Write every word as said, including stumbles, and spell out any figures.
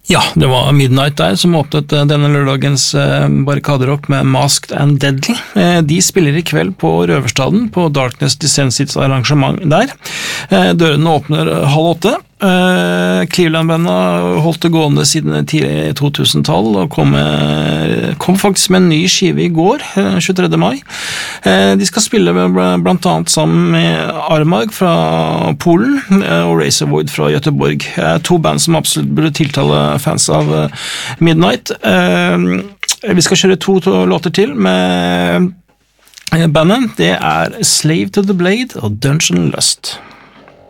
Ja, det var Midnight der som åpnet denne lørdagens barrikaderock med Masked and Deadly. De spiller i kveld på Røverstaden på Darkness Descends sitt arrangement der. Dørene åpner halv åtte. Uh, Cleveland-bandet holdt det gående siden tidlig to tusen-tall og kom, uh, kom faktisk med en ny skive i går, uh, tjuetredje mai. Uh, de skal spille blant annet sammen med Armag fra Polen uh, og Razorwood fra Göteborg. Uh, to band som absolutt burde tiltale fans av uh, Midnight. Uh, vi skal kjøre to, to låter til med uh, bandet. Det er Slave to the Blade og Dungeon Lust.